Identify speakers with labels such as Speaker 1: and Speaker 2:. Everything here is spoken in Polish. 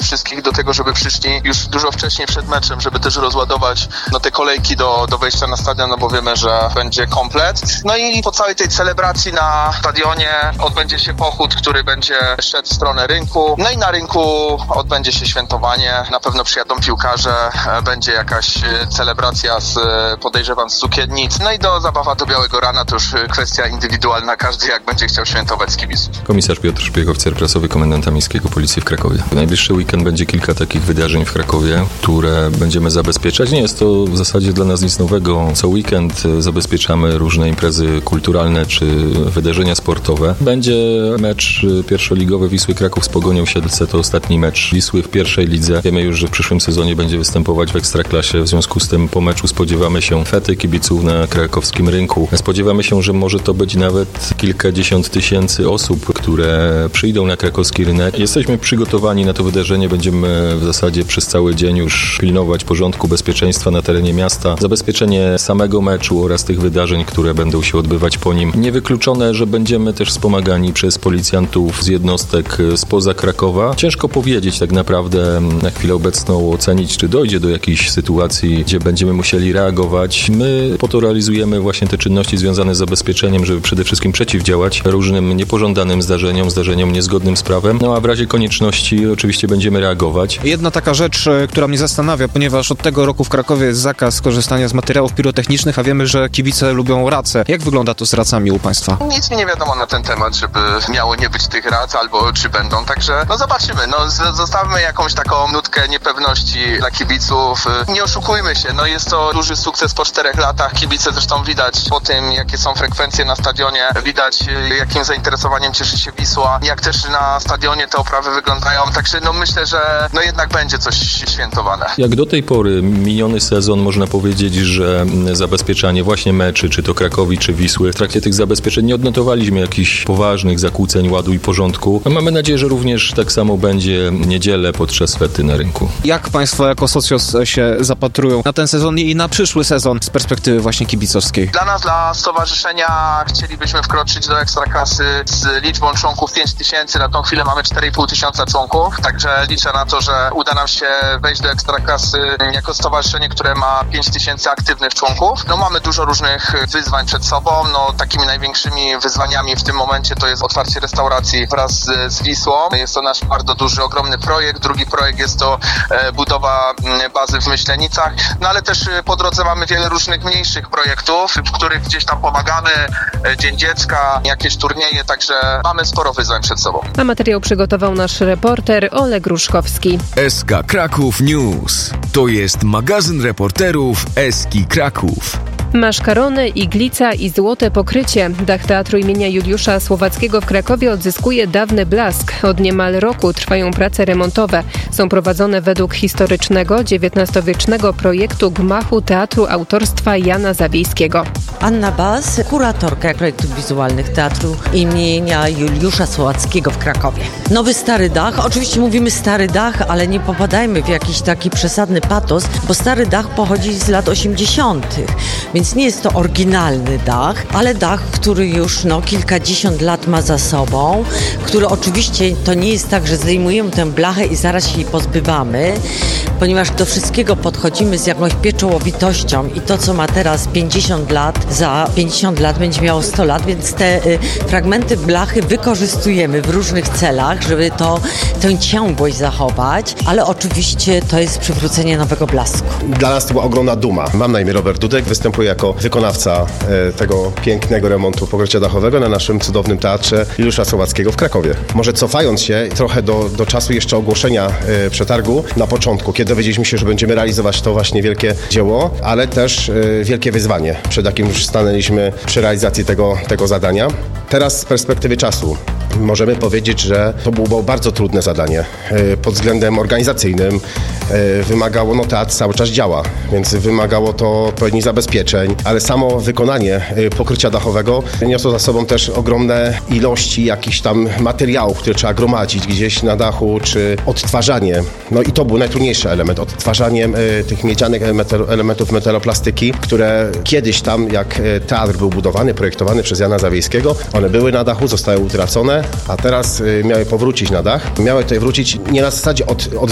Speaker 1: wszystkich do tego, żeby przyszli już dużo wcześniej przed meczem, żeby też rozładować te kolejki do wejścia na stadion, bo wiemy, że będzie komplet. No i po całej tej celebracji na stadionie odbędzie się pochód, który będzie szedł w stronę rynku. No i na rynku odbędzie się świętowanie. Na pewno przyjadą piłkarze, będzie jakaś celebracja podejrzewam z Cukiernic. No i zabawa do białego rana to już kwestia indywidualna. Każdy jak będzie chciał świętować z kibiców.
Speaker 2: Komisarz Piotr Szpieg, oficer prasowy komendanta miejskiego Policji w Krakowie. W najbliższy weekend będzie kilka takich wydarzeń w Krakowie, które będziemy zabezpieczać. Nie jest to w zasadzie dla nas nic nowego. Co weekend zabezpieczamy różne imprezy kulturalne czy wydarzenia sportowe. Będzie mecz pierwszoligowy Wisły Kraków z Pogonią Siedlce. To ostatni mecz Wisły w pierwszej lidze. Wiemy już, że w przyszłym sezonie będzie występować w Ekstraklasie. W związku z tym po meczu spodziewamy się fety kibiców na krakowskim rynku. Spodziewamy się, że może to być nawet kilkadziesiąt tysięcy osób, które przyjdą na krakowski rynek. Jesteśmy przygotowani na to wydarzenie. Będziemy w zasadzie przez cały dzień już pilnować porządku, bezpieczeństwa na terenie miasta. Zabezpieczenie samego meczu oraz tych wydarzeń, które będą się odbywać po nim. Niewykluczone, że będziemy też wspomagani przez policjantów z jednostek spoza Krakowa. Ciężko powiedzieć tak naprawdę na chwilę obecną ocenić, czy dojdzie do jakiejś sytuacji, gdzie będziemy musieli reagować. My po to realizujemy właśnie te czynności związane z zabezpieczeniem, żeby przede wszystkim przeciwdziałać różnym niepożądanym zdarzeniom niezgodnym z prawem. No a w razie konieczności oczywiście będziemy reagować.
Speaker 3: Jedna taka rzecz, która mnie zastanawia, ponieważ od tego roku w Krakowie jest zakaz korzystania z materiałów pirotechnicznych, a wiemy, że kibice lubią race. Jak wygląda to z racami u Państwa?
Speaker 1: Nic mi nie wiadomo na ten temat, żeby miało nie być tych rac, albo czy będą, także zobaczymy. Zostawmy jakąś taką nutkę niepewności dla kibiców. Nie oszukujmy się, jest to duży sukces po 4 latach. Kibice zresztą widać po tym, jakie są frekwencje na stadionie, widać jakim zainteresowaniem cieszy się Wisła, jak też na stadionie te oprawy wyglądają, także myślę, że jednak będzie coś świętowane.
Speaker 2: Jak do tej pory miniony sezon można powiedzieć, że zabezpieczanie właśnie meczy, czy to Krakowi, czy Wisły, w trakcie tych zabezpieczeń nie odnotowaliśmy jakichś poważnych zakłóceń ładu i porządku. Mamy nadzieję, że również tak samo będzie niedzielę podczas fety na rynku. Jak
Speaker 3: Państwo jako Socios się zapatrują na ten sezon i na przyszły sezon z perspektywy właśnie kibicowskiej?
Speaker 1: Dla nas, dla stowarzyszenia chcielibyśmy wkroczyć do Ekstraklasy z liczbą członków 5000. Na tą chwilę mamy 4500 członków, także liczę na to, że uda nam się wejść do Ekstraklasy jako stowarzyszenie, które ma 5000 aktywnych członków. Mamy dużo różnych wyzwań przed sobą. Takimi największymi wyzwaniami w tym momencie to jest otwarcie restauracji wraz z Wisłą. Jest to nasz bardzo duży, ogromny projekt. Drugi projekt jest to budowa bazy w Myślenicach, ale też po drodze mamy wiele różnych mniejszych projektów, w których gdzieś tam pomagamy. Dzień Dziecka, jakieś turnieje, także mamy sporo wyzwań przed sobą.
Speaker 4: A materiał przygotował nasz reporter Oleg Ruszkowski.
Speaker 5: SK Kraków News. To jest magazyn reporterów SK Kraków.
Speaker 4: Maszkarony, iglica i złote pokrycie. Dach Teatru imienia Juliusza Słowackiego w Krakowie odzyskuje dawny blask. Od niemal roku trwają prace remontowe. Są prowadzone według historycznego, XIX-wiecznego projektu gmachu teatru autorstwa Jana Zawiejskiego.
Speaker 6: Anna Bas, kuratorka projektów wizualnych Teatru imienia Juliusza Słowackiego w Krakowie. Nowy stary dach. Oczywiście mówimy stary dach, ale nie popadajmy w jakiś taki przesadny patos, bo stary dach pochodzi z lat 80. Więc nie jest to oryginalny dach, ale dach, który już kilkadziesiąt lat ma za sobą, który oczywiście to nie jest tak, że zdejmujemy tę blachę i zaraz się jej pozbywamy, ponieważ do wszystkiego podchodzimy z jakąś pieczołowitością i to, co ma teraz 50 lat, za 50 lat będzie miało 100 lat, więc te fragmenty blachy wykorzystujemy w różnych celach, żeby tę ciągłość zachować, ale oczywiście to jest przywrócenie nowego blasku.
Speaker 7: Dla nas to była ogromna duma. Mam na imię Robert Dudek, występuję jako wykonawca tego pięknego remontu pokrycia dachowego na naszym cudownym Teatrze Juliusza Słowackiego w Krakowie. Może cofając się trochę do czasu jeszcze ogłoszenia przetargu na początku, kiedy dowiedzieliśmy się, że będziemy realizować to właśnie wielkie dzieło, ale też wielkie wyzwanie, przed jakim już stanęliśmy przy realizacji tego zadania. Teraz z perspektywy czasu możemy powiedzieć, że to było bardzo trudne zadanie pod względem organizacyjnym. Wymagało, teatr cały czas działa, więc wymagało to odpowiednich zabezpieczeń, ale samo wykonanie pokrycia dachowego niosło za sobą też ogromne ilości jakichś tam materiałów, które trzeba gromadzić gdzieś na dachu, czy odtwarzanie. I to był najtrudniejszy element, odtwarzanie tych miedzianych elementów metaloplastyki, które kiedyś tam, jak teatr był budowany, projektowany przez Jana Zawiejskiego, one były na dachu, zostały utracone, a teraz miały powrócić na dach. Miały tutaj wrócić nie na zasadzie od